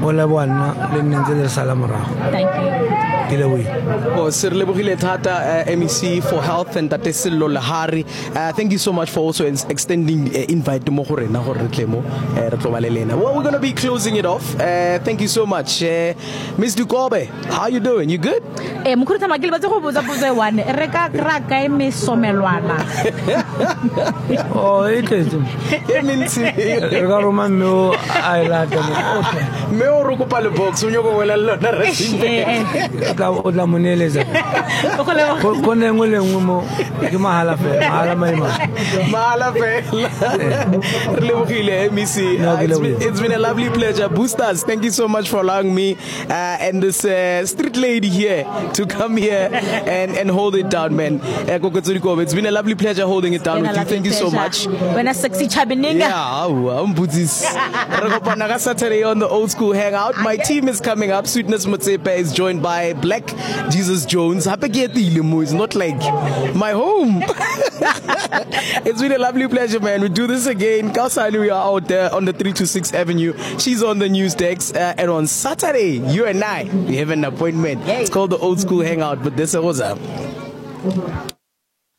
Hola buona, le nente del Salamara. Thank you. Oh, Sir Lebogile Tata, MEC for Health and Tatesilo Lahari. Thank you so much for also extending invite to Mohore na gore tlemo Retlobalelena. Well, we're going to be closing it off. Thank you so much. Ms. Dukobe, how you doing? You good? Mkhulutha magile batse go botsa potso e one re ka kraka e mesomelwana. Oh, interesting. It means Roma no I like it. me o ro kopa le box o nyoko wela lona re Ka o la moneleza. Go ne ngwe le ngwe mo ke mahala fe, mahala maima. Mahala fela. Re lebogile MEC. It's been a lovely pleasure. Boosters, thank you so much for allowing me and this street lady here to come here and hold it down, man. It's been a lovely pleasure holding it down with you. Thank you so much. When I sexy chabininga. Yeah, Saturday on the Old School Hangout. My team is coming up. Sweetness Motsepe is joined by Black Jesus Jones. It's not like my home. It's been a lovely pleasure, man. We do this again. Kausani, we are out there on the 326 Avenue. She's on the news desk. And on Saturday, you and I, we have an appointment. It's called the Old School Hangout. But this was up.